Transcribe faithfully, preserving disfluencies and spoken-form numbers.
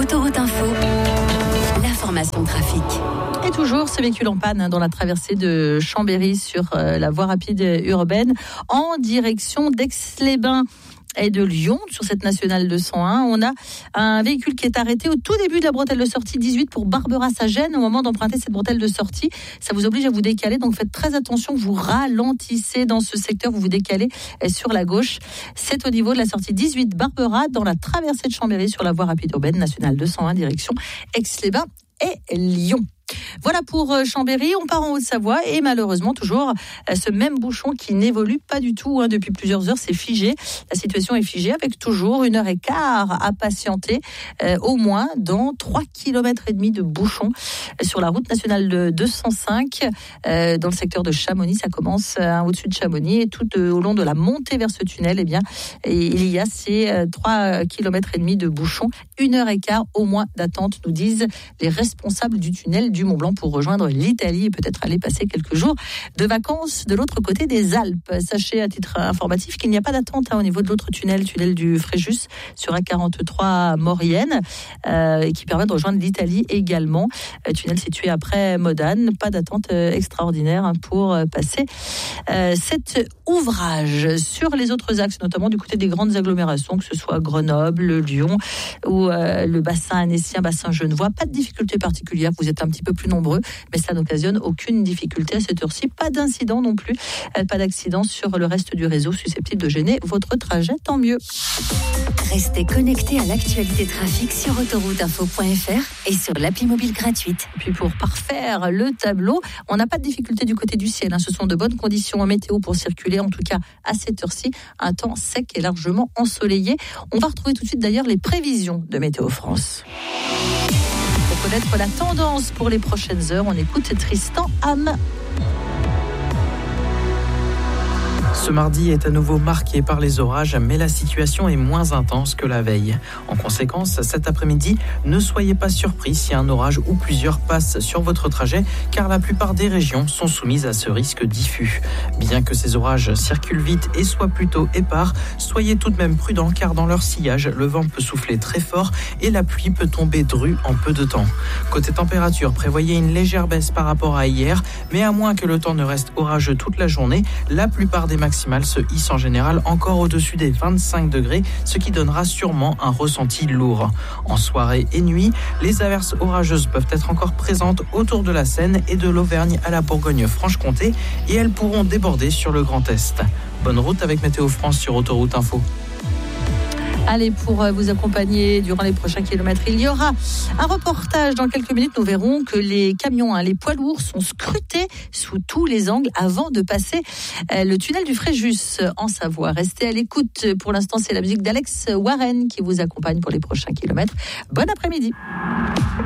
Autoroute Info, l'information trafic. Et toujours ce véhicule en panne dans la traversée de Chambéry sur la voie rapide urbaine en direction d'Aix-les-Bains et de Lyon sur cette nationale deux cent un. On a un véhicule qui est arrêté au tout début de la bretelle de sortie dix-huit pour Barberas-à-Gênes au moment d'emprunter cette bretelle de sortie. Ça vous oblige à vous décaler, donc faites très attention, vous ralentissez dans ce secteur, vous vous décalez sur la gauche. C'est au niveau de la sortie dix-huit Barberas dans la traversée de Chambéry sur la voie rapide urbaine nationale deux cent un direction Aix-les-Bains et Lyon. Voilà pour Chambéry, on part en Haute-Savoie et malheureusement toujours ce même bouchon qui n'évolue pas du tout hein, depuis plusieurs heures, c'est figé. La situation est figée avec toujours une heure et quart à patienter euh, au moins dans trois kilomètres et demi de bouchon sur la route nationale deux cent cinq euh, dans le secteur de Chamonix. Ça commence euh, au-dessus de Chamonix et tout euh, au long de la montée vers ce tunnel, eh bien, et il y a ces euh, trois kilomètres et demi de bouchon, une heure et quart au moins d'attente, nous disent les responsables du tunnel du Mont-Blanc pour rejoindre l'Italie et peut-être aller passer quelques jours de vacances de l'autre côté des Alpes. Sachez à titre informatif qu'il n'y a pas d'attente hein, au niveau de l'autre tunnel, tunnel du Fréjus sur A quarante-trois Maurienne, euh, qui permet de rejoindre l'Italie également. Euh, tunnel situé après Modane, pas d'attente euh, extraordinaire hein, pour euh, passer euh, cet ouvrage. Sur les autres axes, notamment du côté des grandes agglomérations, que ce soit Grenoble, Lyon ou euh, le bassin annécien, bassin genevois, pas de difficulté particulière. Vous êtes un petit peu plus nombreux, mais ça n'occasionne aucune difficulté à cette heure-ci. Pas d'incident non plus, pas d'accident sur le reste du réseau susceptible de gêner votre trajet, tant mieux. Restez connectés à l'actualité trafic sur autoroute info point f r et sur l'appli mobile gratuite. Puis pour parfaire le tableau, on n'a pas de difficulté du côté du ciel. Hein. Ce sont de bonnes conditions en météo pour circuler, en tout cas à cette heure-ci. Un temps sec et largement ensoleillé. On va retrouver tout de suite d'ailleurs les prévisions de Météo France. Pour connaître la tendance pour les prochaines heures, on écoute Tristan Ham. Ce mardi est à nouveau marqué par les orages, mais la situation est moins intense que la veille. En conséquence, cet après-midi, ne soyez pas surpris si un orage ou plusieurs passent sur votre trajet, car la plupart des régions sont soumises à ce risque diffus. Bien que ces orages circulent vite et soient plutôt épars, soyez tout de même prudents, car dans leur sillage, le vent peut souffler très fort et la pluie peut tomber drue en peu de temps. Côté température, prévoyez une légère baisse par rapport à hier, mais à moins que le temps ne reste orageux toute la journée, la plupart des maximales se hisse en général encore au-dessus des vingt-cinq degrés, ce qui donnera sûrement un ressenti lourd. En soirée et nuit, les averses orageuses peuvent être encore présentes autour de la Seine et de l'Auvergne à la Bourgogne-Franche-Comté et elles pourront déborder sur le Grand Est. Bonne route avec Météo France sur Autoroute Info. Allez, pour vous accompagner durant les prochains kilomètres, il y aura un reportage. Dans quelques minutes, nous verrons que les camions, hein, les poids lourds sont scrutés sous tous les angles avant de passer euh, le tunnel du Fréjus en Savoie. Restez à l'écoute. Pour l'instant, c'est la musique d'Alex Warren qui vous accompagne pour les prochains kilomètres. Bon après-midi.